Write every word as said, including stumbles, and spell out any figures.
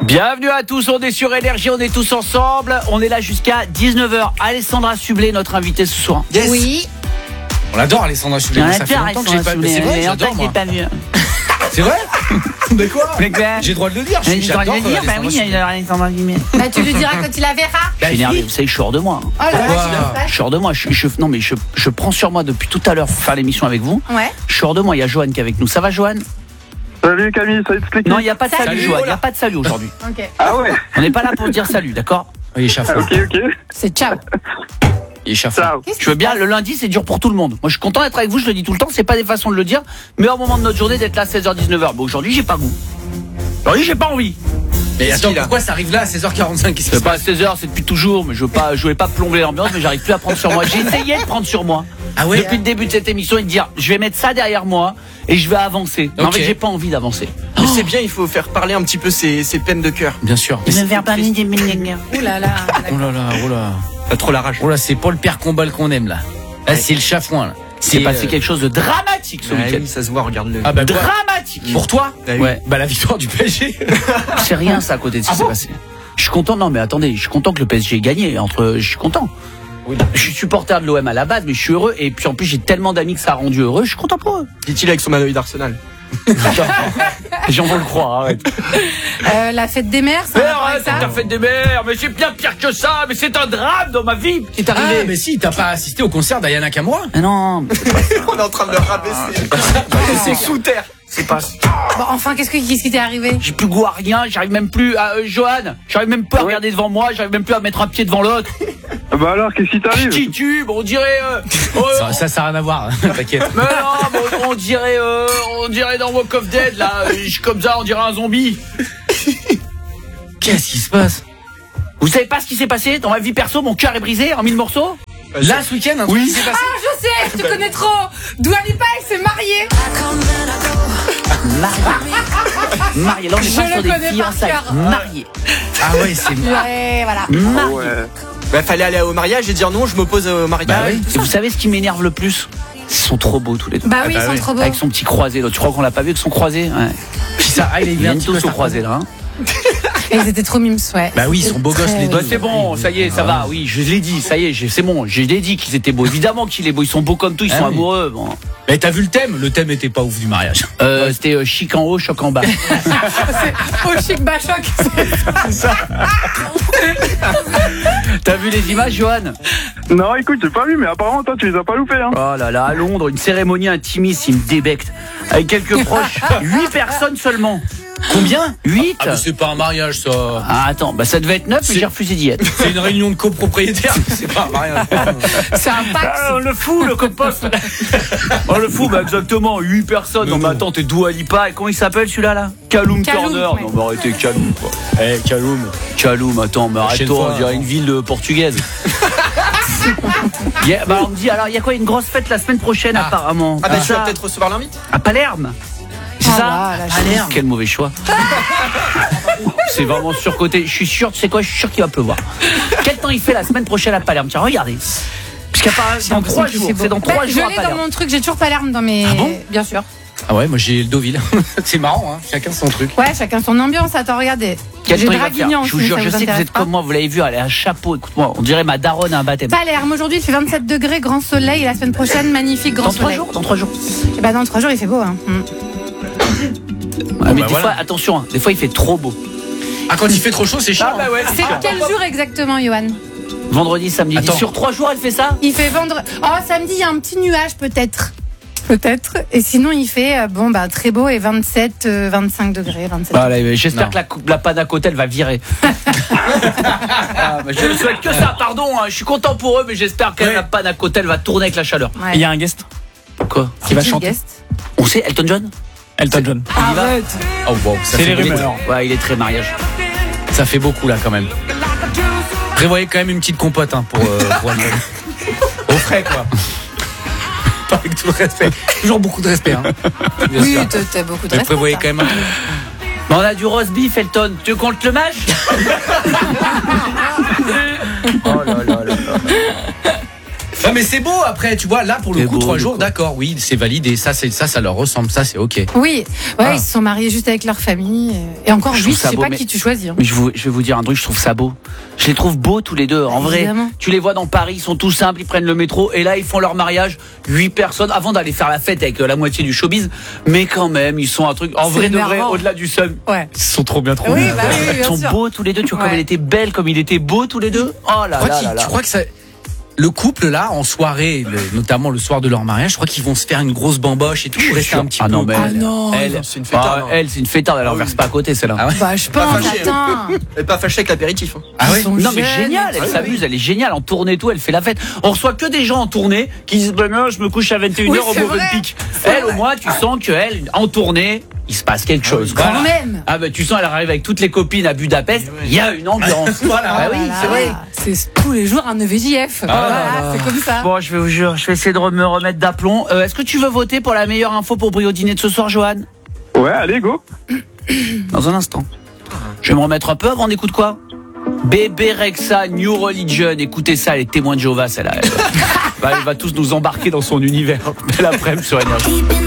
Bienvenue à tous, on est sur Énergie, on est tous ensemble. On est là jusqu'à dix-neuf heures. Alessandra Sublet, notre invitée ce soir. Yes. Oui. On adore Alessandra Sublet. On Ça fait adore longtemps que j'ai pas. Alessandra C'est Sublet, vrai, mais j'adore en fait, moi. j'ai pas vu. C'est vrai. Mais quoi? J'ai le droit de le dire. J'ai le droit de J'adore le dire, bah Alessandra oui, il y a Alessandra Sublet. Bah tu lui diras quand tu la verras. Je suis énervé, vous savez, je suis hors de moi. Oh là là, Pourquoi tu le Je suis hors de moi. Je, je, non, mais je, je prends sur moi depuis tout à l'heure pour faire l'émission avec vous. Ouais. Je suis hors de moi. Il y a Johan qui est avec nous. Ça va, Johan? Salut Camille, salut toute l'équipe. Non, il n'y a pas de salut, Salut, Johan. Il n'y a voilà. pas de salut aujourd'hui. Ok. Ah ouais. On n'est pas là pour dire salut, d'accord? Oui, échafaud. Ok, ok. C'est ciao. Échafaud. Ciao. Qu'est-ce Je veux qui bien, se le lundi, c'est dur pour tout le monde. Moi, je suis content d'être avec vous, je le dis tout le temps. C'est pas des façons de le dire, mais au moment de notre journée, d'être là à seize heures dix-neuf heures. Bon, aujourd'hui, j'ai pas goût. Aujourd'hui, j'ai pas envie. Mais Qu'est-ce attends, qu'il a pourquoi ça arrive là à seize heures quarante-cinq? Qu'est-ce qui C'est se pas à passe? seize heures, c'est depuis toujours, mais je veux pas, je voulais pas plomber l'ambiance, mais j'arrive plus à prendre sur moi. J'ai essayé de prendre sur moi. Ah ouais? Depuis le début de cette émission et de dire, je vais mettre ça derrière moi et je vais avancer. Mais en Ok. fait, j'ai pas envie d'avancer. Mais c'est bien, il faut faire parler un petit peu ses, ses peines de cœur. Bien sûr. Je vais faire parler des milliers. Ouh là là. Oh là là, oh là. Pas trop la rage. Oh là, c'est pas le père Combal qu'on aime là. Là, c'est le chafouin là. C'est passé euh, quelque chose de dramatique ce Ah week-end. oui, ça se voit, regarde-le. Ah bah quoi? Dramatique. Pour toi? Ah oui. Ouais. Bah la victoire du P S G. C'est rien ça à côté de ce qui Ah s'est bon passé. Je suis content, non mais attendez, je suis content que le P S G ait gagné. Entre, je suis content. Oui. Je suis supporter de l'O M à la base, mais je suis heureux. Et puis en plus, j'ai tellement d'amis que ça a rendu heureux. Je suis content pour eux. Dit-il avec son maillot d'Arsenal. J'en veux le croire. Arrête. Euh, la fête des mères, ça Mais va pas arrête, avec c'est ça la fête des mères. Mais c'est bien pire que ça. Mais c'est un drame dans ma vie qui est Ah arrivé. mais si, t'as pas assisté au concert d'Ayana Kamura? Mais non. On est en train de le rabaisser. C'est sous terre. C'est pas. Bon, enfin, qu'est-ce que- qu'est-ce qui t'est arrivé? J'ai plus goût à rien. J'arrive même plus à euh, Johan. J'arrive même plus à regarder devant moi. J'arrive même plus à mettre un pied devant l'autre. Bah alors, qu'est-ce qui Je t'arrive? titube. On dirait. Euh, oh, Ça, ça, ça a rien à voir, t'inquiète. Mais non, mais on, on dirait, euh, on dirait dans Walk of Dead là. Je suis comme ça, on dirait un zombie. Qu'est-ce qui se passe? Vous savez pas ce qui s'est passé dans ma vie perso? Mon cœur est brisé en mille morceaux. Là, ce week-end, un truc qui s'est passé? Ah, je sais, je te connais trop. Dua Lipa, elle s'est mariée. Marié. Marié. Là, on est Je pas le sur des connais par fiançailles. cœur. Marié. Ah ouais, c'est... Ouais, voilà. Marié. Ouais. Bah, fallait aller au mariage et dire non, je m'oppose au mariage. Bah oui. Et vous savez ce qui m'énerve le plus? Ils sont trop beaux tous les deux. Bah oui, bah ils sont oui. trop beaux. Avec son petit croisé là. Tu crois qu'on l'a pas vu avec son croisé? Ouais. Puis ça, ah, il est Il bien un petit bientôt peu son ça. croisé là. Hein. Et ils étaient trop mimes, ouais. Bah oui, ils sont beaux gosses les deux. Bah c'est bon, ça y est, ça va. Oui, je l'ai dit, ça y est, j'ai- c'est bon. Je l'ai dit qu'ils étaient beaux. Évidemment qu'il est beau. Ils sont beaux comme tout. Ils Ah sont oui. amoureux. Bon. Mais t'as vu le thème? Le thème était pas ouf du mariage. Euh, C'était euh, chic en haut, choc en bas. Au chic bachoc. T'as vu les images, Johan? Non, écoute, j'ai pas vu, mais apparemment, toi, tu les as pas loupés, hein. Oh là là, à Londres, une cérémonie intimiste, il me débecte. Avec quelques proches, huit personnes seulement. Combien? huit? Ah, mais c'est pas un mariage, ça. Ah, attends, bah ça devait être neuf, mais C'est- j'ai refusé d'y être. C'est une réunion de copropriétaires. C'est pas un mariage. C'est un pack. Ah, on le fout, le compost. On le fout, bah exactement, huit personnes. Non, Non, mais non. attends, t'es Dua Lipa. Et comment il s'appelle celui-là, là? Kaloum Kaloum, Turner. ouais. Non, mais arrêtez, Kaloum, quoi. Eh, Kaloum. Kaloum, attends, mais Prochaine arrête-toi, fois, on dirait hein. une ville euh, portugaise. Yeah, bah on me dit, alors, il y a quoi? Une grosse fête la semaine prochaine, Ah. apparemment. Ah bah, C'est tu vas ça, peut-être recevoir l'invite. à Palerme. C'est Ah ça? là, là, Palerme. Quel mauvais choix. C'est vraiment surcoté. Je suis sûr, tu sais quoi, je suis sûr qu'il va pleuvoir. Quel temps il fait la semaine prochaine à Palerme? Tiens, regardez. Parce qu'à part, dans trois jours, c'est dans trois Bah, jours à Je l'ai dans Palerme. mon truc, j'ai toujours Palerme dans mes. Ah bon? Bien sûr. Ah ouais, moi j'ai le Deauville. C'est marrant, hein. Chacun son truc. Ouais, chacun son ambiance. Attends, regardez. Quel J'ai temps il va faire? Draguignan Je vous aussi, jure, ça je sais que vous intéresse êtes pas comme moi, vous l'avez vu, elle a un chapeau, écoute-moi, on dirait ma daronne à un baptême. Palerme, aujourd'hui il fait vingt-sept degrés, grand soleil, et la semaine prochaine, magnifique grand Dans trois soleil. jours, dans trois jours. Et bah dans trois jours il fait beau. Hein. Mm. Ah, mais bah des voilà. fois, attention, hein, des fois il fait trop beau. Ah, quand il fait trop chaud, c'est chiant. ouais. C'est quel jour exactement, Johan? Vendredi, samedi, Attends. sur trois jours elle fait ça? Il fait vendre. Oh, samedi il y a un petit nuage peut-être. Peut-être. Et sinon il fait euh, bon bah très beau et vingt-sept, euh, vingt-cinq degrés, vingt-sept. Bah, allez, j'espère Non. que la, coupe- la panne à côté elle va virer. Ah, bah, je ne souhaite que ça, pardon, hein, je suis content pour eux, mais j'espère que Ouais. la panne à côté elle va tourner avec la chaleur. Ouais. Il y a un guest Quoi? qui va Qui chanter. guest On sait, Elton John? Elton John. y va Arrête. Oh wow, ça C'est fait les beaucoup. rumeurs. Ouais, il est très mariage. Ça fait beaucoup là quand même. Prévoyez quand même une petite compote hein, pour, euh, pour Elton. Au frais quoi. Pas avec tout le respect. Toujours beaucoup de respect. Hein. Bien Oui, sûr. t'as- t'as beaucoup de Mais respect. prévoyez ça. quand même un truc. Bah, on a du roast beef, Elton. Tu comptes le match? Oh là là là là. Non mais c'est beau après, tu vois, là pour le C'est coup beau, trois du jours, coup. d'accord, oui, c'est validé, ça c'est ça ça leur ressemble, ça c'est OK. Oui, ouais, Ah. ils se sont mariés juste avec leur famille. Et encore, Je lui, trouve je ça sais beau, pas mais- qui tu choisis. hein. Mais je, vous, je vais vous dire un truc, je trouve ça beau. Je les trouve beaux tous les deux. En vrai, Évidemment. tu les vois dans Paris, ils sont tout simples, ils prennent le métro et là ils font leur mariage, huit personnes avant d'aller faire la fête avec euh, la moitié du showbiz. Mais quand même, ils sont un truc en C'est vrai de vrai énervant. au-delà du seum. Ouais. Ils sont trop bien trop Oui, bien. bah oui, Ils bien sont sûr. beaux tous les deux. Tu vois Ouais. comme elle était belle, comme il était beau tous les deux. Oh là Tu crois là qu'il- là là. tu crois que ça le couple là en soirée, le- notamment le soir de leur mariage, je crois qu'ils vont se faire une grosse bamboche et tout, Je suis rester sûr. un petit Ah peu. non, mais Ah elle, non. elle, c'est une fêtarde, ah, hein. elle, c'est une fêtarde, elle en verse pas à côté, celle-là. Ah ouais. Bah, je Pas pense, fâché. attends. Elle est pas fâchée avec l'apéritif. Hein. Ah ouais. Ils sont Non mais jeunes. génial, elle Ah oui, s'amuse, elle est géniale en tournée et tout, elle fait la fête. On reçoit que des gens en tournée qui disent bah non, je me couche à vingt et une heures Oui, au c'est mauvais vrai. pic. C'est Elle au vrai. moins tu sens qu'elle en tournée, il se passe quelque chose. Quand Voilà. même. Ah bah tu sens elle arrive avec toutes les copines à Budapest, il y a une ambiance. Voilà. Ah oui, Voilà. c'est vrai. C'est tous les jours un E V J F. Voilà, c'est comme ça. Bon, je vais vous jure, je vais essayer de me remettre d'aplomb. Euh, Est-ce que tu veux voter pour la meilleure info pour Brio Dîner de ce soir, Johan? Ouais, allez, go. Dans un instant. Je vais me remettre un peu avant, on écoute quoi? Bébé Rexha, New Religion. Écoutez ça, elle est témoin de Jéhovah, celle-là. Elle, va- elle va tous nous embarquer dans son univers. Belle après-midi sur Énergie.